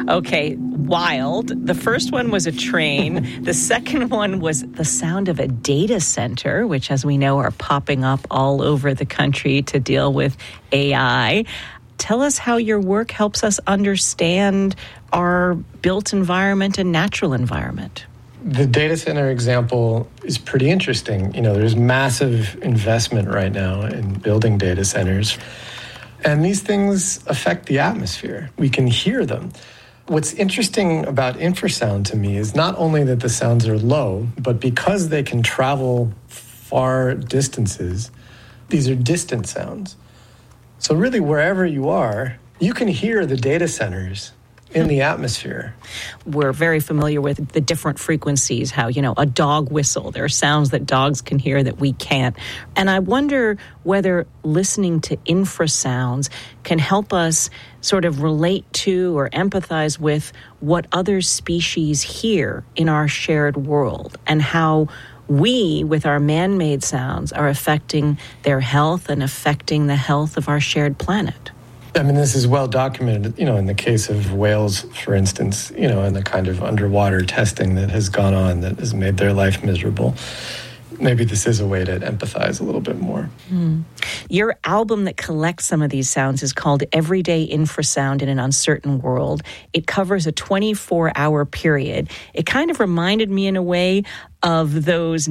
Okay, wild. The first one was a train. The second one was the sound of a data center, which, as we know, are popping up all over the country to deal with AI. Tell us how your work helps us understand our built environment and natural environment. The data center example is pretty interesting. There's massive investment right now in building data centers. And these things affect the atmosphere. We can hear them. What's interesting about infrasound to me is not only that the sounds are low, but because they can travel far distances, these are distant sounds. So really, wherever you are, you can hear the data centers in the atmosphere. We're very familiar with the different frequencies, how, a dog whistle. There are sounds that dogs can hear that we can't. And I wonder whether listening to infrasounds can help us sort of relate to or empathize with what other species hear in our shared world, and how we, with our man-made sounds, are affecting their health and affecting the health of our shared planet. I mean, this is well documented, in the case of whales, for instance, and the kind of underwater testing that has gone on that has made their life miserable. Maybe this is a way to empathize a little bit more. Your album that collects some of these sounds is called Everyday Infrasound in an Uncertain World. It covers a 24-hour period. It kind of reminded me in a way of those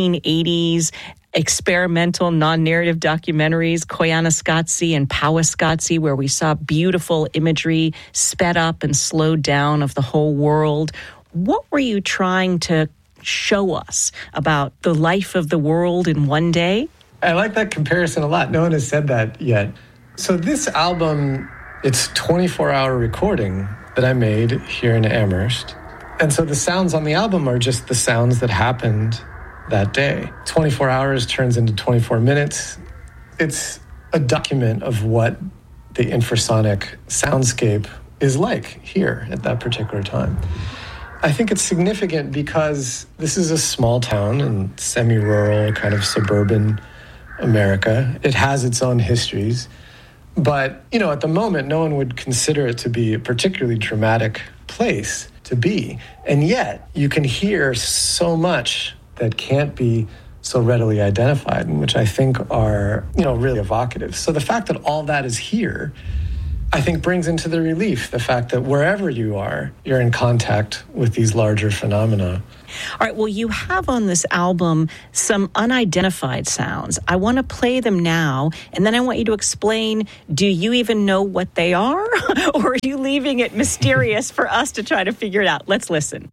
1980s experimental non-narrative documentaries, Koyaanisqatsi and Powasqatsi, where we saw beautiful imagery sped up and slowed down of the whole world. What were you trying to show us about the life of the world in one day? I like that comparison a lot. No one has said that yet. So this album, it's 24-hour recording that I made here in Amherst. And so the sounds on the album are just the sounds that happened that day. 24 hours turns into 24 minutes. It's a document of what the infrasonic soundscape is like here at that particular time. I think it's significant because this is a small town in semi-rural, kind of suburban America. It has its own histories. But, at the moment, no one would consider it to be a particularly dramatic place to be. And yet, you can hear so much that can't be so readily identified, and which I think are, really evocative. So the fact that all that is here, I think, brings into the relief the fact that wherever you are, you're in contact with these larger phenomena. All right, well, you have on this album some unidentified sounds. I want to play them now, and then I want you to explain, do you even know what they are? Or are you leaving it mysterious for us to try to figure it out? Let's listen.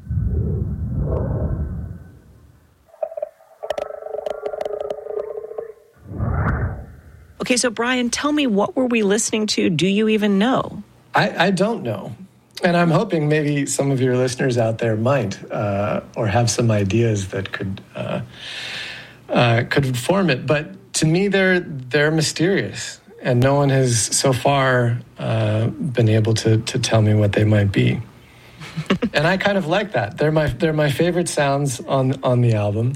Okay, so Brian, tell me, what were we listening to? Do you even know? I don't know. And I'm hoping maybe some of your listeners out there might, or have some ideas that could inform it. But to me, they're mysterious, and no one has so far been able to tell me what they might be. And I kind of like that. They're my favorite sounds on the album.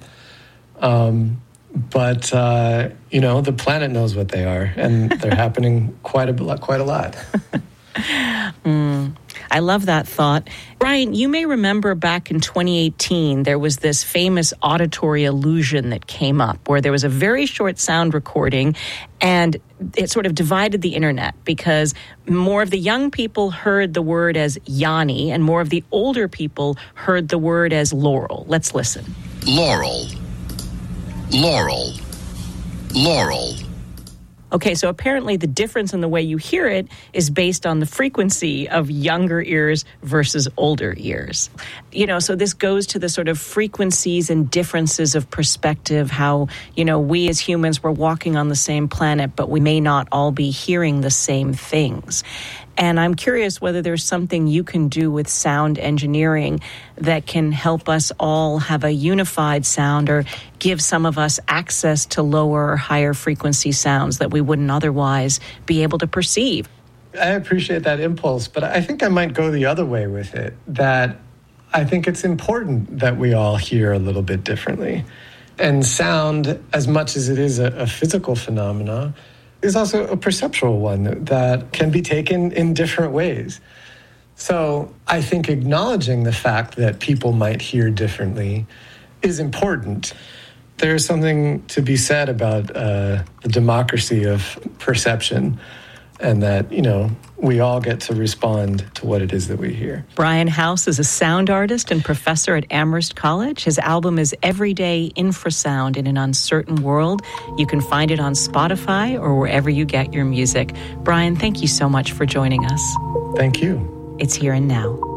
But the planet knows what they are, and they're happening quite a lot. I love that thought. Brian, you may remember back in 2018, there was this famous auditory illusion that came up where there was a very short sound recording, and it sort of divided the internet because more of the young people heard the word as Yanni and more of the older people heard the word as Laurel. Let's listen. Laurel. Laurel. Laurel. Okay, so apparently the difference in the way you hear it is based on the frequency of younger ears versus older ears. So this goes to the sort of frequencies and differences of perspective, how, we as humans, we're walking on the same planet, but we may not all be hearing the same things. And I'm curious whether there's something you can do with sound engineering that can help us all have a unified sound or give some of us access to lower or higher frequency sounds that we wouldn't otherwise be able to perceive. I appreciate that impulse, but I think I might go the other way with it, that I think it's important that we all hear a little bit differently. And sound, as much as it is a physical phenomena, is also a perceptual one that can be taken in different ways. So I think acknowledging the fact that people might hear differently is important. There's something to be said about the democracy of perception, and that, we all get to respond to what it is that we hear. Brian House is a sound artist and professor at Amherst College. His album is Everyday Infrasound in an Uncertain World. You can find it on Spotify or wherever you get your music. Brian, thank you so much for joining us. Thank you. It's Here and Now.